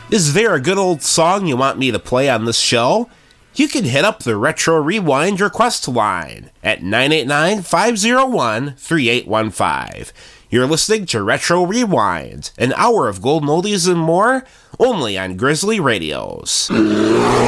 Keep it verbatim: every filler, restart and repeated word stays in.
Is there a good old song you want me to play on this show? You can hit up the Retro Rewind request line at nine eight nine, five oh one, three eight one five. You're listening to Retro Rewind, an hour of golden oldies and more, only on Grizzly Radios.